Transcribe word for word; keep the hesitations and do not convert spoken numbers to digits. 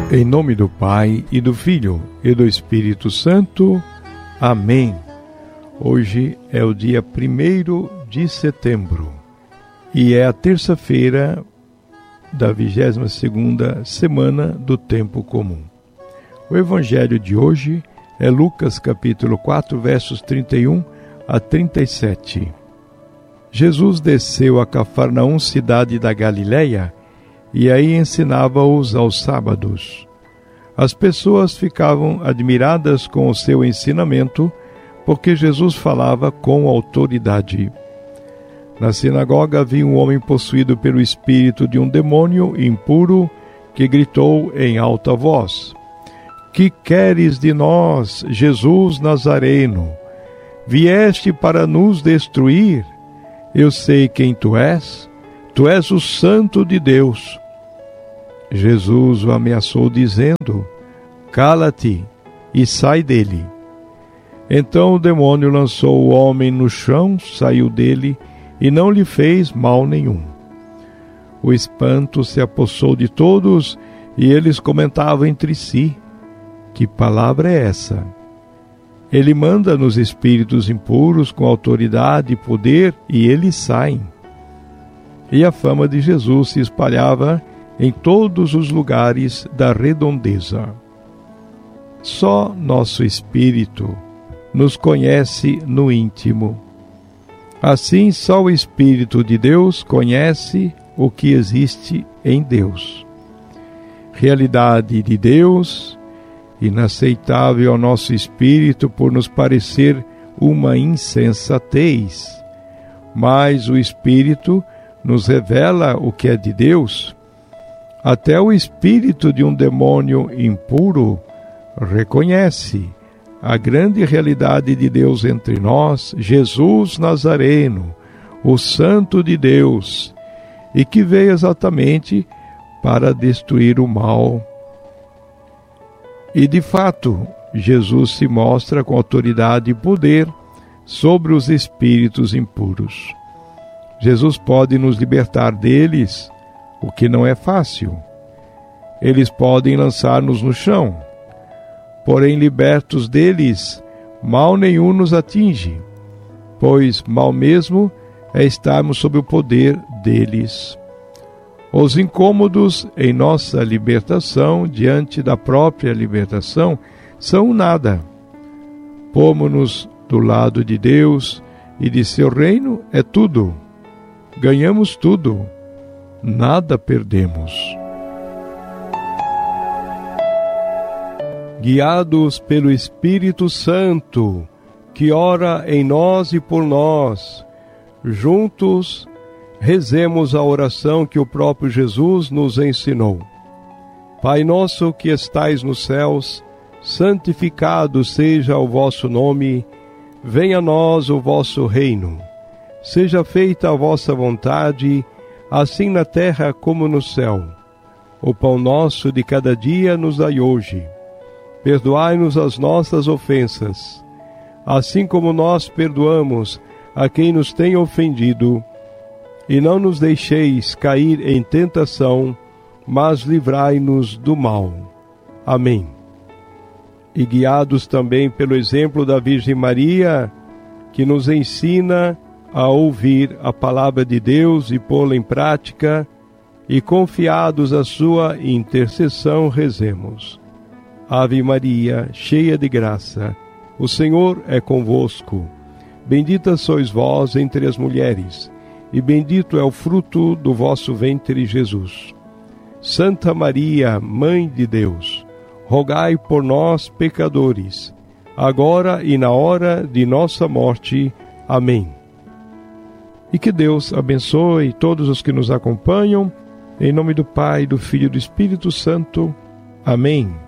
Em nome do Pai, e do Filho, e do Espírito Santo. Amém. Hoje é o dia primeiro de setembro e é a terça-feira da vigésima segunda semana do Tempo Comum. O Evangelho de hoje é Lucas capítulo quatro, versos trinta e um a trinta e sete. Jesus desceu a Cafarnaum, cidade da Galileia, e aí ensinava-os aos sábados. As pessoas ficavam admiradas com o seu ensinamento, porque Jesus falava com autoridade. Na sinagoga havia um homem possuído pelo espírito de um demônio impuro, que gritou em alta voz: "Que queres de nós, Jesus Nazareno? Vieste para nos destruir? Eu sei quem tu és. Tu és o Santo de Deus." Jesus o ameaçou, dizendo: "Cala-te e sai dele." Então o demônio lançou o homem no chão, saiu dele e não lhe fez mal nenhum. O espanto se apossou de todos e eles comentavam entre si: "Que palavra é essa? Ele manda nos espíritos impuros com autoridade e poder e eles saem." E a fama de Jesus se espalhava em todos os lugares da redondeza. Só nosso espírito nos conhece no íntimo. Assim, só o Espírito de Deus conhece o que existe em Deus. Realidade de Deus, inaceitável ao nosso espírito por nos parecer uma insensatez. Mas o Espírito nos revela o que é de Deus. Até o espírito de um demônio impuro reconhece a grande realidade de Deus entre nós, Jesus Nazareno, o Santo de Deus, e que veio exatamente para destruir o mal. E de fato, Jesus se mostra com autoridade e poder sobre os espíritos impuros. Jesus pode nos libertar deles, o que não é fácil. Eles podem lançar-nos no chão. Porém, libertos deles, mal nenhum nos atinge, pois mal mesmo é estarmos sob o poder deles. Os incômodos em nossa libertação, diante da própria libertação, são nada. Pômo-nos do lado de Deus e de seu reino é tudo. Ganhamos tudo, nada perdemos. Guiados pelo Espírito Santo, que ora em nós e por nós, juntos rezemos a oração que o próprio Jesus nos ensinou. Pai nosso que estais nos céus, santificado seja o vosso nome, venha a nós o vosso reino. Seja feita a vossa vontade, assim na terra como no céu. O pão nosso de cada dia nos dai hoje. Perdoai-nos as nossas ofensas, assim como nós perdoamos a quem nos tem ofendido. E não nos deixeis cair em tentação, mas livrai-nos do mal. Amém. E guiados também pelo exemplo da Virgem Maria, que nos ensina a ouvir a palavra de Deus e pô-la em prática, e confiados à sua intercessão, rezemos. Ave Maria, cheia de graça, o Senhor é convosco. Bendita sois vós entre as mulheres, e bendito é o fruto do vosso ventre, Jesus. Santa Maria, Mãe de Deus, rogai por nós, pecadores, agora e na hora de nossa morte. Amém. E que Deus abençoe todos os que nos acompanham, em nome do Pai, do Filho e do Espírito Santo. Amém.